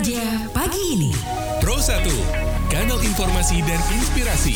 Singaraja pagi ini. Pro 1, kanal informasi dan inspirasi.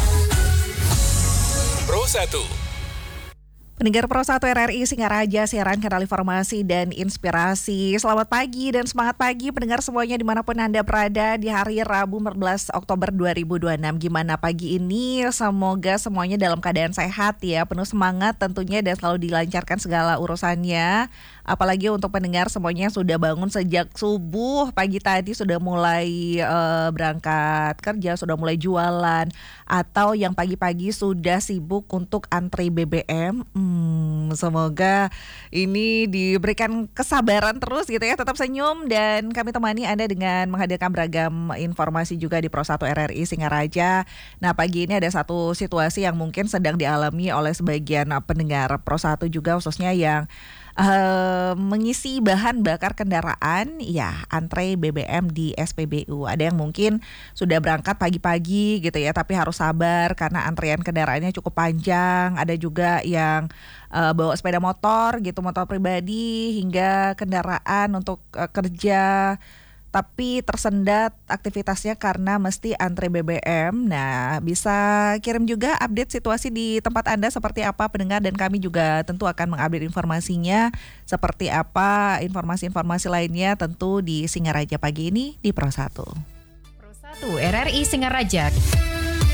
Pro 1. Pendengar Pro 1 RRI Singaraja, siaran kanal informasi dan inspirasi. Selamat pagi dan semangat pagi pendengar semuanya dimanapun Anda berada di hari Rabu 14 Oktober 2026. Gimana pagi ini? Semoga semuanya dalam keadaan sehat ya, penuh semangat tentunya dan selalu dilancarkan segala urusannya. Apalagi untuk pendengar semuanya sudah bangun sejak subuh pagi tadi, sudah mulai berangkat kerja, sudah mulai jualan, atau yang pagi-pagi sudah sibuk untuk antri BBM. Semoga ini diberikan kesabaran terus gitu ya, tetap senyum dan kami temani Anda dengan menghadirkan beragam informasi juga di Pro 1 RRI Singaraja. Nah, pagi ini ada satu situasi yang mungkin sedang dialami oleh sebagian pendengar Pro 1 juga, khususnya yang mengisi bahan bakar kendaraan, ya antre BBM di SPBU. Ada yang mungkin sudah berangkat pagi-pagi gitu ya, tapi harus sabar karena antrian kendaraannya cukup panjang. Ada juga yang bawa sepeda motor gitu, motor pribadi hingga kendaraan untuk kerja, tapi tersendat aktivitasnya karena mesti antre BBM. Nah, bisa kirim juga update situasi di tempat Anda seperti apa pendengar, dan kami juga tentu akan mengupdate informasinya seperti apa, informasi-informasi lainnya tentu di Singaraja pagi ini di Pro 1. Pro 1 RRI Singaraja.